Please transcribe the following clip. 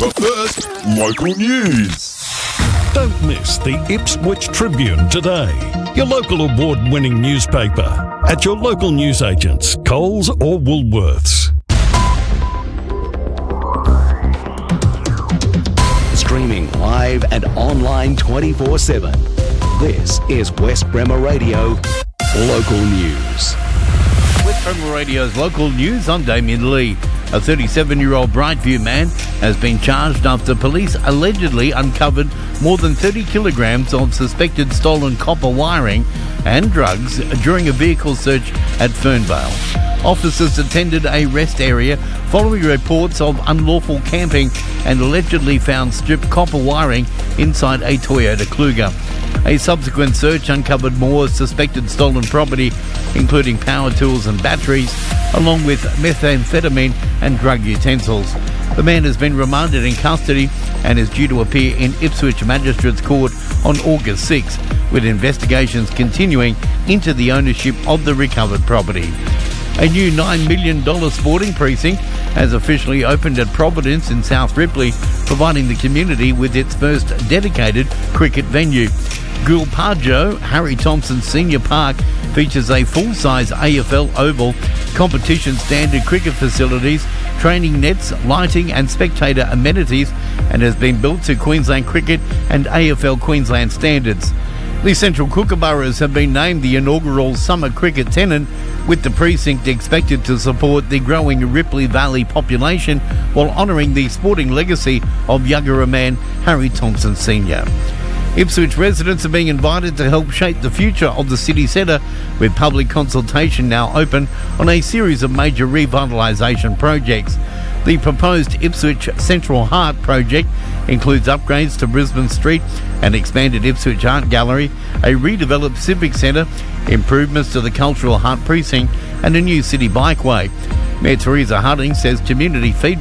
But first, local news. Don't miss the Ipswich Tribune today, your local award-winning newspaper, at your local newsagents, Coles or Woolworths. Streaming live and online 24/7. This is West Bremer Radio Local News. West Bremer Radio's local news, I'm Damien Lee. A 37-year-old Brightview man has been charged after police allegedly uncovered more than 30 kilograms of suspected stolen copper wiring and drugs during a vehicle search at Fernvale. Officers attended a rest area following reports of unlawful camping and allegedly found stripped copper wiring inside a Toyota Kluger. A subsequent search uncovered more suspected stolen property, including power tools and batteries, along with methamphetamine and drug utensils. The man has been remanded in custody and is due to appear in Ipswich Magistrates Court on August 6, with investigations continuing into the ownership of the recovered property. A new $9 million sporting precinct has officially opened at Providence in South Ripley, providing the community with its first dedicated cricket venue. Gulparjo Harry Thompson Senior Park features a full-size AFL oval, competition standard cricket facilities, training nets, lighting and spectator amenities, and has been built to Queensland cricket and AFL Queensland standards. The Central Kookaburras have been named the inaugural summer cricket tenant, with the precinct expected to support the growing Ripley Valley population while honouring the sporting legacy of Yagara man Harry Thompson Sr. Ipswich residents are being invited to help shape the future of the city centre, with public consultation now open on a series of major revitalisation projects. The proposed Ipswich Central Heart project includes upgrades to Brisbane Street, an expanded Ipswich Art Gallery, a redeveloped Civic Centre, improvements to the Cultural Heart Precinct and a new city bikeway. Mayor Teresa Harding says community feedback